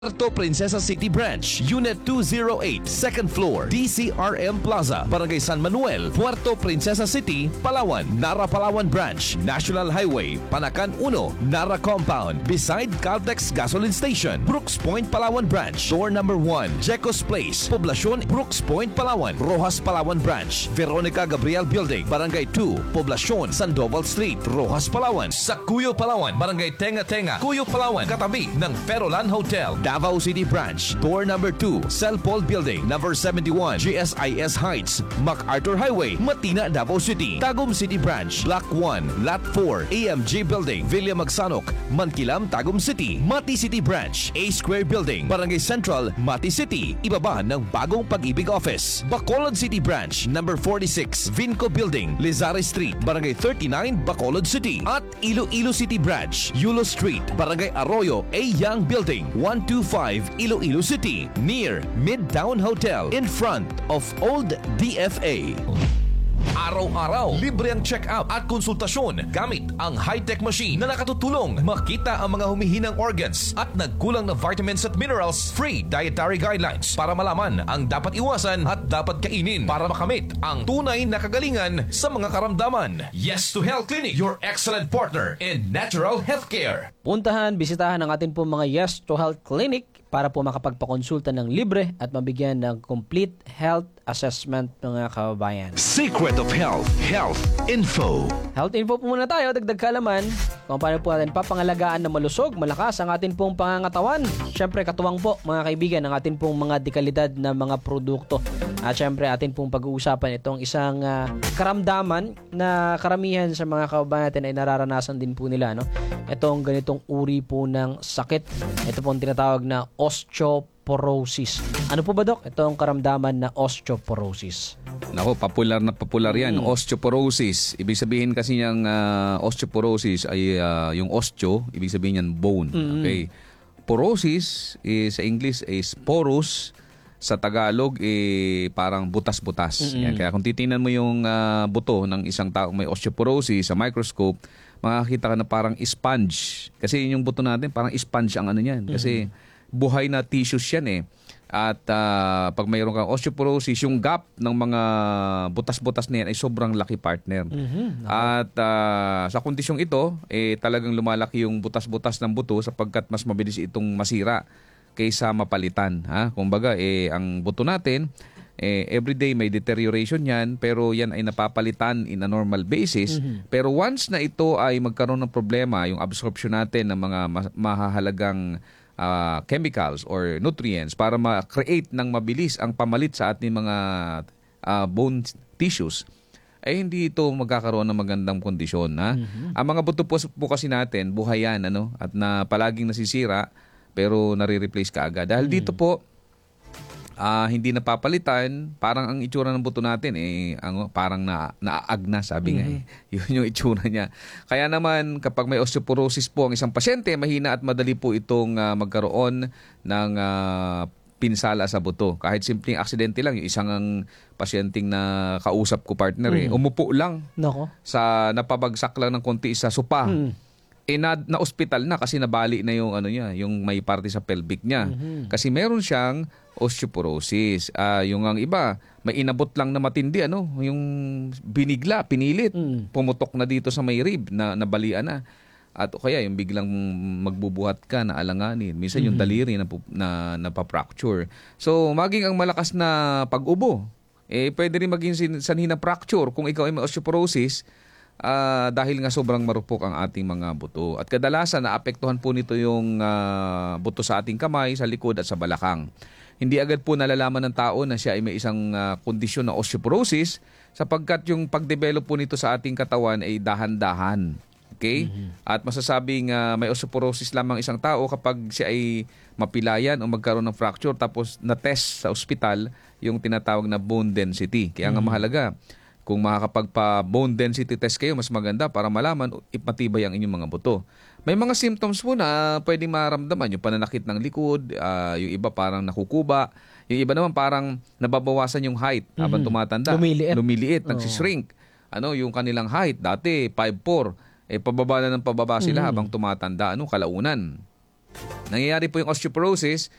Puerto Princesa City Branch, Unit 208, Second Floor, DCRM Plaza, Barangay San Manuel, Puerto Princesa City, Palawan. Nara Palawan Branch, National Highway, Panacan 1, Nara Compound, beside Caltex Gasoline Station, Brooks Point, Palawan Branch, Door number 1, Jecos Place, Poblacion, Brooks Point, Palawan, Rojas Palawan Branch, Veronica Gabriel Building, Barangay 2, Poblacion, Sandoval Street, Rojas Palawan, sa Cuyo Palawan, Barangay Tenga Tenga, Cuyo Palawan, katabi ng Ferolan Hotel. Davao City Branch, Door number 2, Celpol Building, number 71, GSIS Heights, MacArthur Highway, Matina, Davao City. Tagum City Branch, Block 1, Lot 4, AMG Building, Villa Magsanok, Mankilam, Tagum City. Mati City Branch, A Square Building, Barangay Central, Mati City, ibaba ng Bagong Pag-ibig Office. Bacolod City Branch, number 46, Vinco Building, Lizari Street, Barangay 39, Bacolod City. At Iloilo City Branch, Yulo Street, Barangay Arroyo, A Young Building, 125 Iloilo City, near Midtown Hotel, in front of Old DFA. Araw-araw, libre ang check-up at konsultasyon gamit ang high-tech machine na nakatutulong makita ang mga humihinang organs at nagkulang na vitamins at minerals. Free dietary guidelines para malaman ang dapat iwasan at dapat kainin para makamit ang tunay na kagalingan sa mga karamdaman. Yes to Health Clinic, your excellent partner in natural healthcare. Puntahan, bisitahan ang atin po mga Yes to Health Clinic para po makapagpakonsulta ng libre at mabigyan ng complete health assessment mga kababayan. Secret of Health, Health Info. Health info po muna tayo, dagdag kaalaman kung paano po natin papangalagaan na malusog, malakas ang atin pong pangangatawan. Siyempre katuwang po mga kaibigan ang atin pong mga dekalidad na mga produkto. At siyempre atin pong pag-uusapan itong isang karamdaman na karamihan sa mga kababayan natin ay nararanasan din po nila. No? Itong ganitong uri po ng sakit. Ito pong tinatawag na osteoporosis. Ano po ba, Dok? Ito ang karamdaman na osteoporosis. Nako, popular na popular yan. Osteoporosis. Ibig sabihin kasi niyang osteoporosis ay yung osteo, ibig sabihin yan bone. Okay. Porosis sa English is porous. Sa Tagalog, parang butas-butas. Yan. Kaya kung titingnan mo yung buto ng isang tao may osteoporosis sa microscope, makakita ka na parang sponge. Kasi yung buto natin, parang sponge ang ano niyan. Kasi buhay na tissues yan eh. At pag mayroon kang osteoporosis, yung gap ng mga butas-butas na yan ay sobrang laki, partner. At sa kondisyong ito, talagang lumalaki yung butas-butas ng buto sapagkat mas mabilis itong masira kaysa mapalitan. Kumbaga, ang buto natin, everyday may deterioration yan, pero yan ay napapalitan in a normal basis. Pero once na ito ay magkaroon ng problema, yung absorption natin ng mga mahahalagang chemicals or nutrients para ma-create ng mabilis ang pamalit sa ating mga bone tissues, ay hindi ito magkakaroon ng magandang kondisyon. Ang mga buto po kasi natin, buhay yan, at na palaging nasisira, pero nare-replace ka agad. Dahil dito po, hindi napapalitan, parang ang itsura ng buto natin, parang naaagna, sabi nga. Yun yung itsura niya. Kaya naman, kapag may osteoporosis po ang isang pasyente, mahina at madali po itong magkaroon ng pinsala sa buto. Kahit simpleng aksidente lang, yung isang pasyenteng na kausap ko, partner, umupo lang. Nako. Napabagsak lang ng konti sa sopa. Na-hospital na kasi nabali na yung yung may parte sa pelvic niya. Kasi meron siyang osteoporosis. Yung ang iba, may inabot lang na matindi, yung binigla, pinilit, pumutok na dito sa may rib, na nabalian na. At kaya yung biglang magbubuhat ka na alanganin. Minsan yung daliri na napapracture. So, maging ang malakas na pag-ubo, pwede rin maging sanhi na fracture kung ikaw ay may osteoporosis, dahil nga sobrang marupok ang ating mga buto. At kadalasan, naapektuhan po nito yung buto sa ating kamay, sa likod at sa balakang. Hindi agad po nalalaman ng tao na siya ay may isang kondisyon na osteoporosis sapagkat yung pag-develop po nito sa ating katawan ay dahan-dahan. Okay? At masasabing may osteoporosis lamang isang tao kapag siya ay mapilayan o magkaroon ng fracture tapos na-test sa ospital yung tinatawag na bone density. Kaya nga mahalaga, kung makakapagpa-bone density test kayo, mas maganda para malaman matibay ang inyong mga buto. May mga symptoms po na pwedeng maramdaman. Yung pananakit ng likod, yung iba parang nakukuba, yung iba naman parang nababawasan yung height habang tumatanda. Lumiliit, nagsishrink. Yung kanilang height, dati 5'4", pababa na ng pababa sila habang tumatanda. Kalaunan. Nangyayari po yung osteoporosis